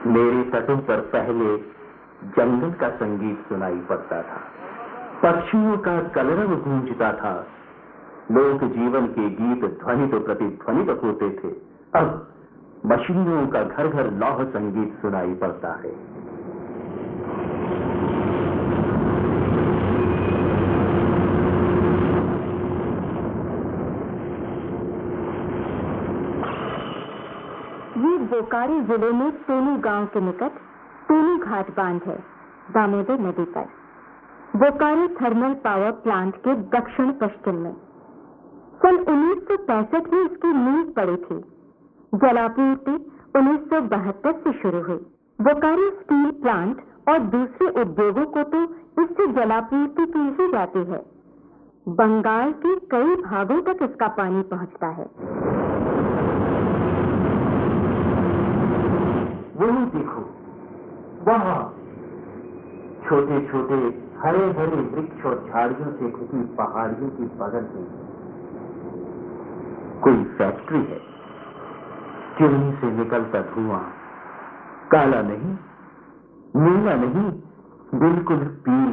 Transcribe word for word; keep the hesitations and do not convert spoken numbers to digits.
मेरे तटों पर पहले जंगल का संगीत सुनाई पड़ता था, पक्षियों का कलरव गूंजता था, लोक जीवन के गीत ध्वनि तो प्रतिध्वनित होते थे। अब मशीनों का घर घर लौह संगीत सुनाई पड़ता है। ये बोकारो जिले में टोनू गांव के निकट टोनू घाट बांध है, दामोदर नदी पर, बोकारो थर्मल पावर प्लांट के दक्षिण पश्चिम में। सन उन्नीस सौ पैंसठ में इसकी नींव पड़ी थी। जलापूर्ति उन्नीस सौ बहत्तर से शुरू हुई। बोकारो स्टील प्लांट और दूसरे उद्योगों को तो इससे जलापूर्ति की ही जाती है। बंगाल के कई भागों तक इसका पानी पहुंचता है। वो देखो, वहां छोटे छोटे हरे भरे वृक्ष और झाड़ियों से घिरी पहाड़ियों के बगल में कोई फैक्ट्री है। चिमनी से निकलता धुआं काला नहीं, नीला नहीं, बिल्कुल पीला।